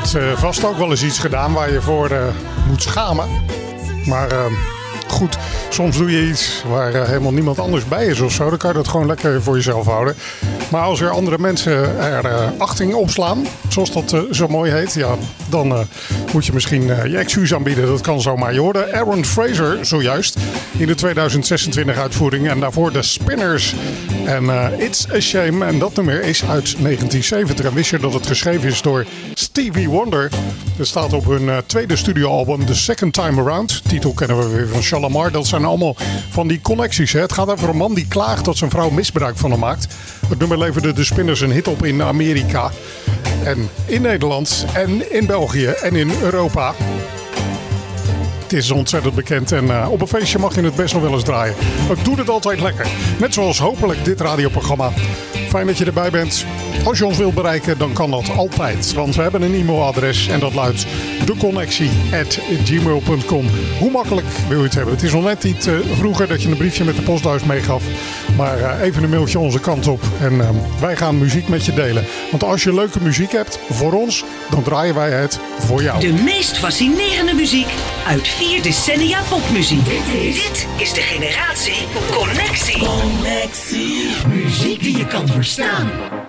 hebt vast ook wel eens iets gedaan waar je voor moet schamen. Maar goed, soms doe je iets waar helemaal niemand anders bij is of zo. Dan kan je dat gewoon lekker voor jezelf houden. Maar als er andere mensen er achting opslaan, zoals dat zo mooi heet, ja, dan moet je misschien je excuus aanbieden. Dat kan zomaar. Je hoorde Aaron Fraser zojuist in de 2026 uitvoering. En daarvoor de Spinners. En It's a Shame. En dat nummer is uit 1970. En wist je dat het geschreven is door Stevie Wonder? Dat staat op hun tweede studioalbum The Second Time Around. Titel kennen we weer van Shalamar. Dat zijn allemaal van die connecties. Hè? Het gaat over een man die klaagt dat zijn vrouw misbruik van hem maakt. Het nummer leverde de Spinners een hit op in Amerika. En in Nederland en in België en in Europa. Het is ontzettend bekend en op een feestje mag je het best nog wel eens draaien. Het doet het altijd lekker. Net zoals hopelijk dit radioprogramma. Fijn dat je erbij bent. Als je ons wilt bereiken, dan kan dat altijd. Want we hebben een e-mailadres en dat luidt deconnectie@gmail.com. Hoe makkelijk wil je het hebben? Het is nog net niet vroeger dat je een briefje met de postduis meegaf. Maar even een mailtje onze kant op. En wij gaan muziek met je delen. Want als je leuke muziek hebt voor ons, dan draaien wij het voor jou. De meest fascinerende muziek uit 4 decennia popmuziek. Dit is de generatie Connectie. Connectie. Muziek die je kan verstaan.